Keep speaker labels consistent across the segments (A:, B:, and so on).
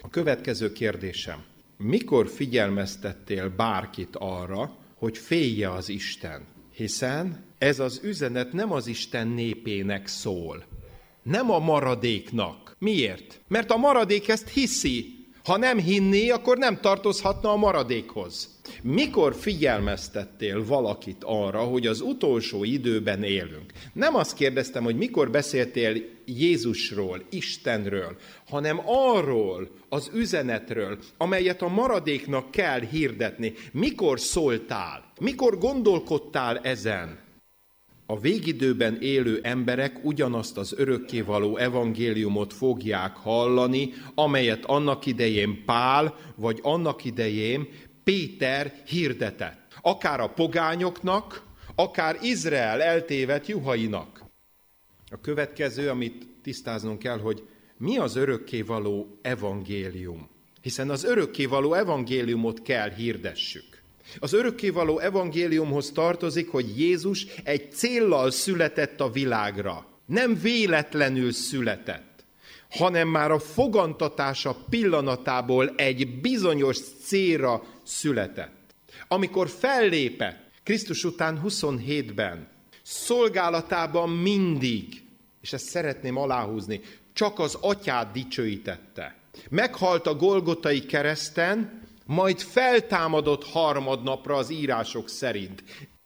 A: A következő kérdésem. Mikor figyelmeztettél bárkit arra, hogy félje az Isten? Hiszen ez az üzenet nem az Isten népének szól, nem a maradéknak. Miért? Mert a maradék ezt hiszi. Ha nem hinné, akkor nem tartozhatna a maradékhoz. Mikor figyelmeztettél valakit arra, hogy az utolsó időben élünk? Nem azt kérdeztem, hogy mikor beszéltél Jézusról, Istenről, hanem arról az üzenetről, amelyet a maradéknak kell hirdetni. Mikor szóltál? Mikor gondolkodtál ezen? A végidőben élő emberek ugyanazt az örökkévaló evangéliumot fogják hallani, amelyet annak idején Pál, vagy annak idején Péter hirdetett. Akár a pogányoknak, akár Izrael eltévedt juhainak. A következő, amit tisztáznunk kell, hogy mi az örökkévaló evangélium. Hiszen az örökkévaló evangéliumot kell hirdessük. Az örökkévaló evangéliumhoz tartozik, hogy Jézus egy céllal született a világra. Nem véletlenül született, hanem már a fogantatása pillanatából egy bizonyos célra született. Amikor fellépett Krisztus után 27-ben, szolgálatában mindig, és ezt szeretném aláhúzni, csak az Atyát dicsőítette. Meghalt a Golgotai kereszten, majd feltámadott harmadnapra az írások szerint.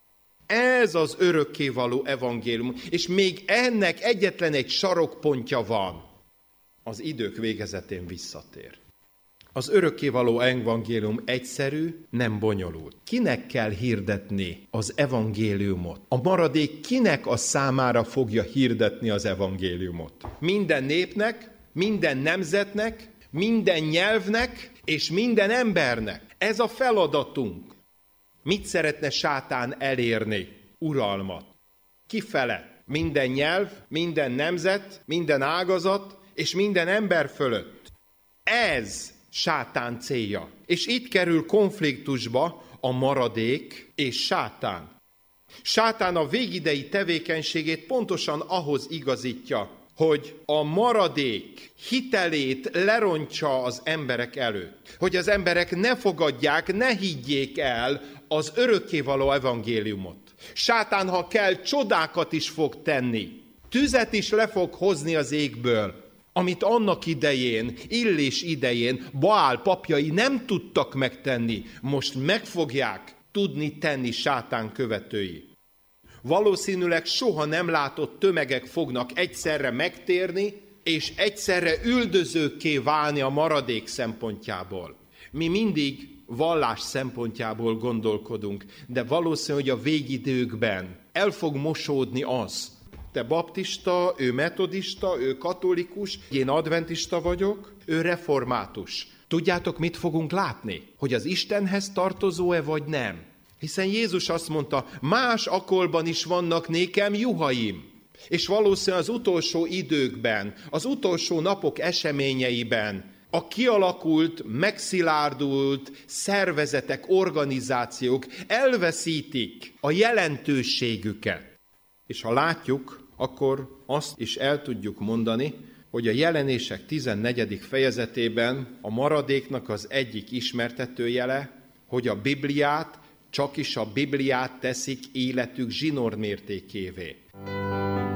A: Ez az örökkévaló evangélium, és még ennek egyetlen egy sarokpontja van. Az idők végezetén visszatér. Az örökkévaló evangélium egyszerű, nem bonyolult. Kinek kell hirdetni az evangéliumot? A maradék kinek a számára fogja hirdetni az evangéliumot? Minden népnek, minden nemzetnek, minden nyelvnek és minden embernek. Ez a feladatunk. Mit szeretne sátán elérni? Uralmat. Kifele? Minden nyelv, minden nemzet, minden ágazat és minden ember fölött. Ez sátán célja. És itt kerül konfliktusba a maradék és sátán. Sátán a végidei tevékenységét pontosan ahhoz igazítja, hogy a maradék hitelét lerontsa az emberek előtt. Hogy az emberek ne fogadják, ne higgyék el az örökkévaló evangéliumot. Sátán, ha kell, csodákat is fog tenni. Tüzet is le fog hozni az égből, amit annak idején, Illés idején Baál papjai nem tudtak megtenni. Most meg fogják tudni tenni sátán követői. Valószínűleg soha nem látott tömegek fognak egyszerre megtérni, és egyszerre üldözőkké válni a maradék szempontjából. Mi mindig vallás szempontjából gondolkodunk, de valószínű, hogy a végidőkben el fog mosódni az. Te baptista, ő metodista, ő katolikus, én adventista vagyok, ő református. Tudjátok, mit fogunk látni? Hogy az Istenhez tartozó-e vagy nem? Hiszen Jézus azt mondta, más akolban is vannak nékem juhaim. És valószínűleg az utolsó időkben, az utolsó napok eseményeiben a kialakult, megszilárdult szervezetek, organizációk elveszítik a jelentőségüket. És ha látjuk, akkor azt is el tudjuk mondani, hogy a Jelenések 14. fejezetében a maradéknak az egyik ismertetőjele, hogy a Bibliát, csak is a Bibliát teszik életük zsinórmértékévé.